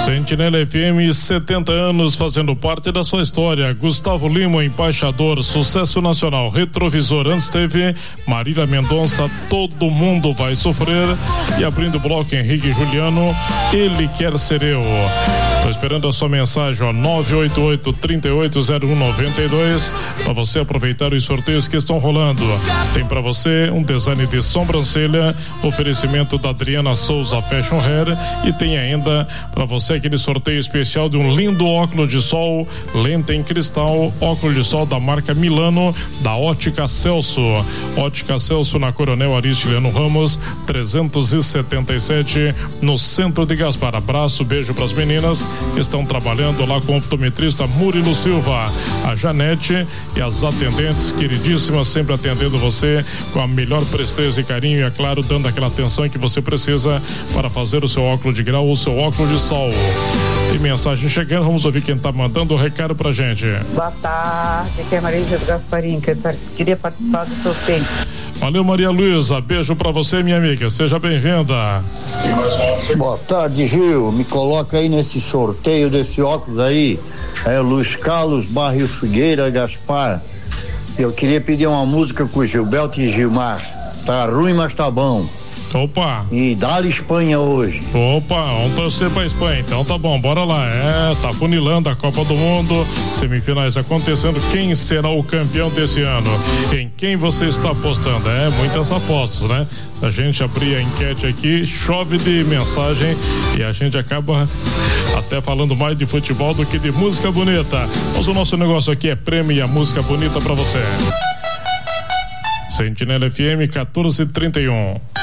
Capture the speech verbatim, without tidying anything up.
Sentinela F M, setenta anos fazendo parte da sua história. Gustavo Lima, embaixador, sucesso nacional. Retrovisor, antes teve Marília Mendonça, Todo Mundo Vai Sofrer. E abrindo o bloco, Henrique Juliano, Ele Quer Ser Eu. Tô esperando a sua mensagem, ó, nove oito oito, três oito zero um nove dois, para você aproveitar os sorteios que estão rolando. Tem para você um design de sobrancelha, oferecimento da Adriana Souza Fashion Hair, e tem ainda para você aquele sorteio especial de um lindo óculos de sol, lente em cristal, óculos de sol da marca Milano, da Ótica Celso. Ótica Celso na Coronel Aristiliano Ramos, trezentos e setenta e sete, no centro de Gaspar. Abraço, beijo para as meninas que estão trabalhando lá com o optometrista Murilo Silva, a Janete e as atendentes queridíssimas, sempre atendendo você com a melhor presteza e carinho, e é claro, dando aquela atenção que você precisa para fazer o seu óculos de grau ou o seu óculos de sol. Tem mensagem chegando, vamos ouvir quem está mandando o recado pra gente. Boa tarde, aqui é a Maria do Gasparim, que queria participar do sorteio. Valeu, Maria Luísa, beijo pra você, minha amiga, seja bem-vinda. Boa tarde, Gil, me coloca aí nesse sorteio desse óculos aí, é Luiz Carlos Barrio Figueira Gaspar. Eu queria pedir uma música com o Gilberto e Gilmar, tá ruim, mas tá bom. Opa! E dá-lhe Espanha hoje. Opa, vamos torcer pra Espanha, então tá bom, bora lá. É, tá funilando a Copa do Mundo, semifinais acontecendo. Quem será o campeão desse ano? Em quem você está apostando? É, muitas apostas, né? A gente abrir a enquete aqui, chove de mensagem e a gente acaba até falando mais de futebol do que de música bonita. Mas o nosso negócio aqui é prêmio e a música bonita pra você. Sentinela F M quatorze e trinta e um.